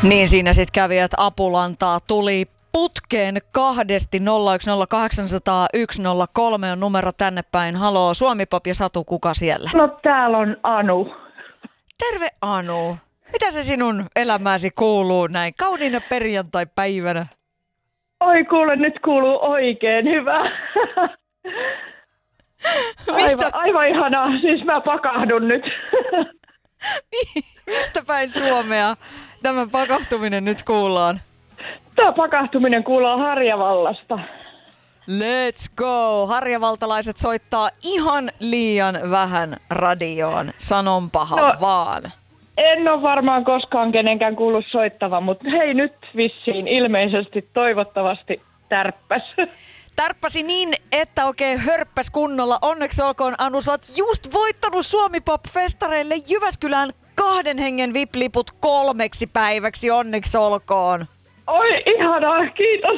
Niin siinä sitten kävi, että apulantaa tuli putkeen kahdesti. 010080103 on numero tänne päin. Haloo, Suomi-pop ja Satu, kuka siellä? No täällä on Anu. Terve Anu. Mitä se sinun elämääsi kuuluu näin kauniina perjantai-päivänä? Oi kuule, nyt kuuluu oikein hyvä. Aivan ihanaa. Siis mä pakahdun nyt. Mistä päin Suomea tämä pakahtuminen nyt kuullaan? Tämä pakahtuminen kuuluu Harjavallasta. Let's go! Harjavaltalaiset soittaa ihan liian vähän radioon. Sanonpahan vaan. En ole varmaan koskaan kenenkään kuullut soittavan, mutta hei nyt vissiin ilmeisesti toivottavasti tärppäs. Tärppäsi niin, että oikein hörppäs kunnolla. Onneksi olkoon, Anu, sä oot just voittanut Suomi-pop-festareille Jyväskylään 2 hengen VIP-liput 3 päiväksi. Onneksi olkoon. Oi ihanaa, kiitos.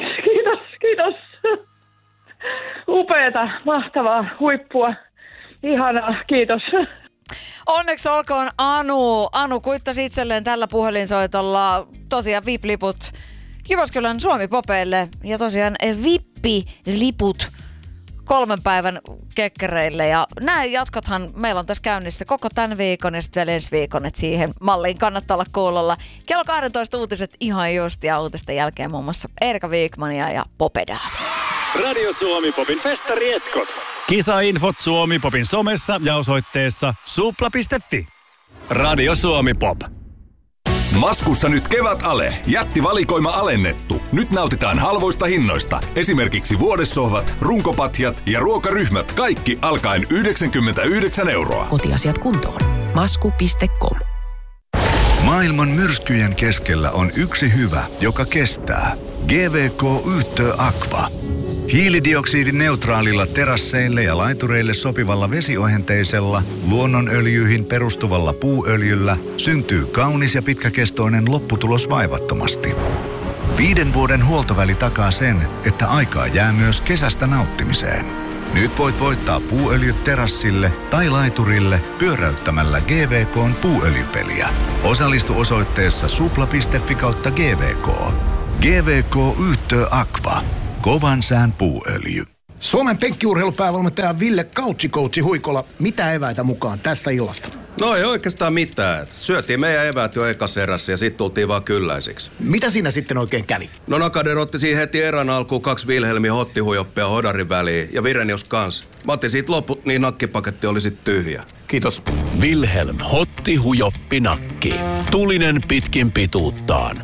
Upeeta, mahtavaa, huippua. Ihanaa, kiitos. Onneksi olkoon, Anu. Anu kuittasi itselleen tällä puhelinsoitolla tosiaan VIP-liput Jyväskylän Suomi-popeille ja tosiaan VIP-liput 3 päivän kekkereille. Ja näin jatkothan meillä on tässä käynnissä koko tämän viikon ja sitten vielä ensi viikon, että siihen malliin kannattaa olla kuulolla. Kello 12 uutiset ihan just ja uutisten jälkeen muun muassa Erika Wigmania ja Popedaa. Radio Suomi-popin festarietkot. Kisainfot Suomi-popin somessa ja osoitteessa supla.fi. Radio Suomi-pop. Maskussa nyt kevätale. Jättivalikoima alennettu. Nyt nautitaan halvoista hinnoista. Esimerkiksi vuodessohvat, runkopatjat ja ruokaryhmät. Kaikki alkaen 99 €. Kotiasiat kuntoon. Masku.com. Maailman myrskyjen keskellä on yksi hyvä, joka kestää. GVK Yhtö Aqua. Hiilidioksidineutraalilla terasseille ja laitureille sopivalla vesiohenteisella, luonnonöljyihin perustuvalla puuöljyllä syntyy kaunis ja pitkäkestoinen lopputulos vaivattomasti. 5 vuoden huoltoväli takaa sen, että aikaa jää myös kesästä nauttimiseen. Nyt voit voittaa puuöljyt terassille tai laiturille pyöräyttämällä GVK:n puuöljypeliä. Osallistu osoitteessa supla.fi/GVK. GVK Yhtö Aqua. Kovan sään puuöljy. Suomen penkkiurheilupäävalmentaja Ville Couchikoutsi Huikola, mitä eväitä mukaan tästä illasta? No ei oikeastaan mitään. Syötiin meidän eväät jo ekas erässä ja sitten tultiin vaan kylläisiksi. Mitä siinä sitten oikein kävi? No Nakader otti siihen heti erän alkuun 2 Wilhelmin hottihujoppia hodarin väliin ja Virenius kans. Mä otin siitä loput, niin nakkipaketti oli sit tyhjä. Kiitos. Wilhelm hottihujoppi nakki. Tulinen pitkin pituuttaan.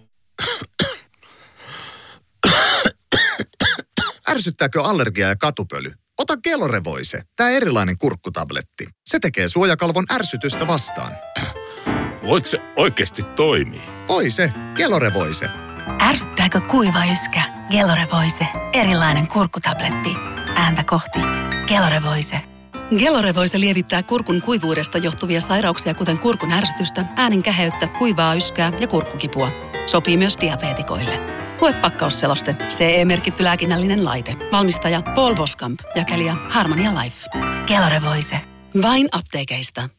Ärsyttääkö allergia ja katupöly? Ota Gelorevoise, tää erilainen kurkkutabletti. Se tekee suojakalvon ärsytystä vastaan. Voiko se oikeasti toimii? Voi se, Gelorevoise. Ärsyttääkö kuiva yskä? Gelorevoise, erilainen kurkkutabletti. Ääntä kohti. Gelorevoise. Gelorevoise lievittää kurkun kuivuudesta johtuvia sairauksia, kuten kurkun ärsytystä, äänen käheyttä, kuivaa yskää ja kurkkukipua. Sopii myös diabeetikoille. Lue pakkausseloste. CE-merkitty lääkinnällinen laite. Valmistaja Paul Boskamp. Jakelija Harmonia Life. Gelorevoise. Vain apteekeista.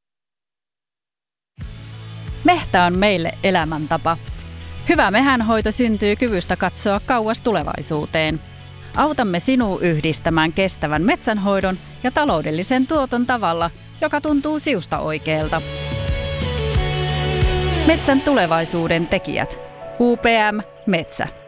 Mehtä on meille elämäntapa. Hyvä mehänhoito syntyy kyvystä katsoa kauas tulevaisuuteen. Autamme sinua yhdistämään kestävän metsänhoidon ja taloudellisen tuoton tavalla, joka tuntuu siusta oikealta. Metsän tulevaisuuden tekijät. UPM Metsä.